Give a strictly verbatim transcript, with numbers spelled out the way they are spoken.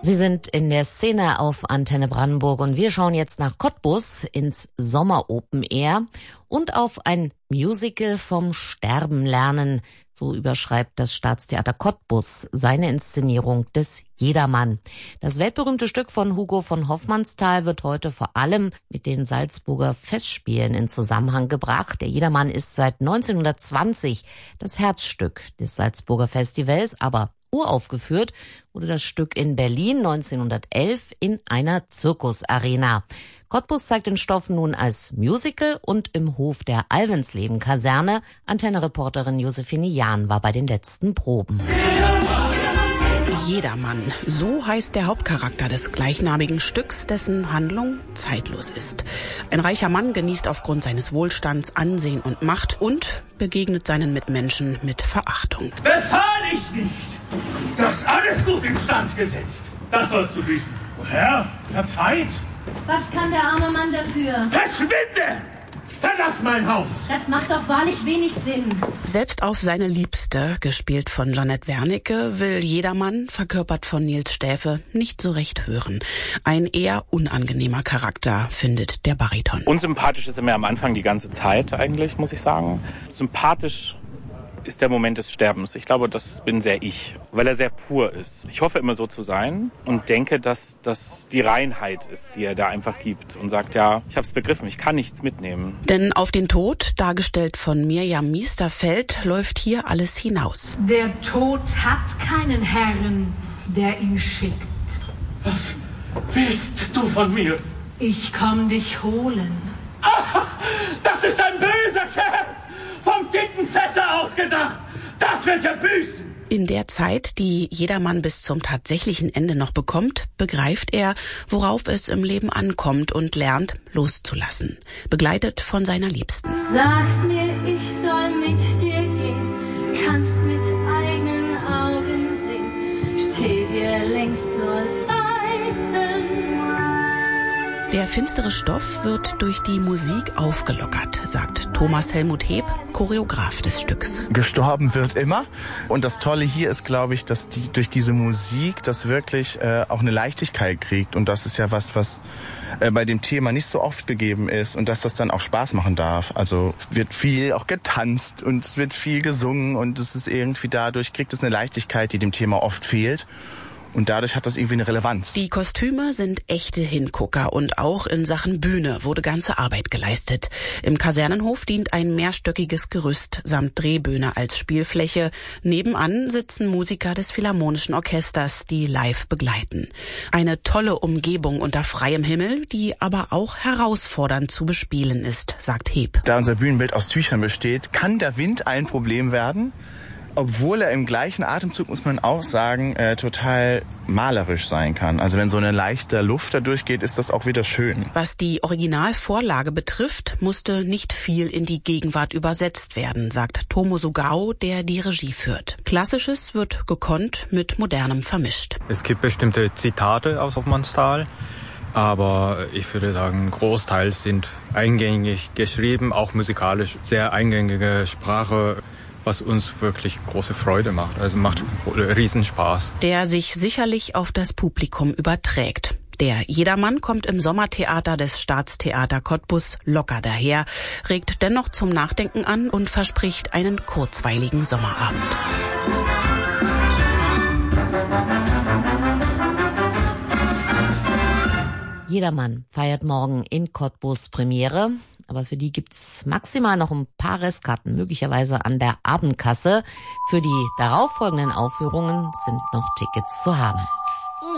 Sie sind in der Szene auf Antenne Brandenburg und wir schauen jetzt nach Cottbus ins Sommer Open Air und auf ein Musical vom Sterben lernen. So überschreibt das Staatstheater Cottbus seine Inszenierung des Jedermann. Das weltberühmte Stück von Hugo von Hofmannsthal wird heute vor allem mit den Salzburger Festspielen in Zusammenhang gebracht. Der Jedermann ist seit neunzehnhundertzwanzig das Herzstück des Salzburger Festivals, aber uraufgeführt wurde das Stück in Berlin neunzehnhundertelf in einer Zirkusarena. Cottbus zeigt den Stoff nun als Musical und im Hof der Alvensleben-Kaserne. Antenne-Reporterin Josephine Jahn war bei den letzten Proben. Jedermann, so heißt der Hauptcharakter des gleichnamigen Stücks, dessen Handlung zeitlos ist. Ein reicher Mann genießt aufgrund seines Wohlstands Ansehen und Macht und begegnet seinen Mitmenschen mit Verachtung. Befahl ich nicht! Das alles gut instand gesetzt. Das sollst du büßen. Herr, Herr Zeit! Was kann der arme Mann dafür? Verschwinde! Verlass mein Haus! Das macht doch wahrlich wenig Sinn. Selbst auf seine Liebste, gespielt von Jeanette Wernicke, will Jedermann, verkörpert von Nils Stäfe, nicht so recht hören. Ein eher unangenehmer Charakter, findet der Bariton. Unsympathisch ist er mir am Anfang die ganze Zeit eigentlich, muss ich sagen. Sympathisch ist der Moment des Sterbens. Ich glaube, das bin sehr ich, weil er sehr pur ist. Ich hoffe immer so zu sein und denke, dass das die Reinheit ist, die er da einfach gibt und sagt, ja, ich habe es begriffen, ich kann nichts mitnehmen. Denn auf den Tod, dargestellt von Mirjam Miesterfeld, läuft hier alles hinaus. Der Tod hat keinen Herrn, der ihn schickt. Was willst du von mir? Ich komm dich holen. Ah, das ist ein böser Scherz! Vom dicken Vetter ausgedacht! Das wird er büßen! In der Zeit, die Jedermann bis zum tatsächlichen Ende noch bekommt, begreift er, worauf es im Leben ankommt und lernt, loszulassen. Begleitet von seiner Liebsten. Sagst mir, ich soll mit dir gehen, kannst mit eigenen Augen sehen, steh dir längst zur Seite. Der finstere Stoff wird durch die Musik aufgelockert, sagt Thomas Helmut Heb, Choreograf des Stücks. Gestorben wird immer. Und das Tolle hier ist, glaube ich, dass die, durch diese Musik das wirklich äh, auch eine Leichtigkeit kriegt. Und das ist ja was, was äh, bei dem Thema nicht so oft gegeben ist. Und dass das dann auch Spaß machen darf. Also wird viel auch getanzt und es wird viel gesungen. Und es ist irgendwie dadurch, kriegt es eine Leichtigkeit, die dem Thema oft fehlt. Und dadurch hat das irgendwie eine Relevanz. Die Kostüme sind echte Hingucker und auch in Sachen Bühne wurde ganze Arbeit geleistet. Im Kasernenhof dient ein mehrstöckiges Gerüst samt Drehbühne als Spielfläche. Nebenan sitzen Musiker des Philharmonischen Orchesters, die live begleiten. Eine tolle Umgebung unter freiem Himmel, die aber auch herausfordernd zu bespielen ist, sagt Heb. Da unser Bühnenbild aus Tüchern besteht, kann der Wind ein Problem werden. Obwohl er im gleichen Atemzug, muss man auch sagen, äh, total malerisch sein kann. Also wenn so eine leichte Luft da durchgeht, ist das auch wieder schön. Was die Originalvorlage betrifft, musste nicht viel in die Gegenwart übersetzt werden, sagt Tomo Sugao, der die Regie führt. Klassisches wird gekonnt mit Modernem vermischt. Es gibt bestimmte Zitate aus Hofmannsthal, aber ich würde sagen, Großteil sind eingängig geschrieben, auch musikalisch sehr eingängige Sprache, was uns wirklich große Freude macht. Also macht Riesenspaß. Der sich sicherlich auf das Publikum überträgt. Der Jedermann kommt im Sommertheater des Staatstheater Cottbus locker daher, regt dennoch zum Nachdenken an und verspricht einen kurzweiligen Sommerabend. Jedermann feiert morgen in Cottbus Premiere. Aber für die gibt's maximal noch ein paar Restkarten, möglicherweise an der Abendkasse. Für die darauffolgenden Aufführungen sind noch Tickets zu haben.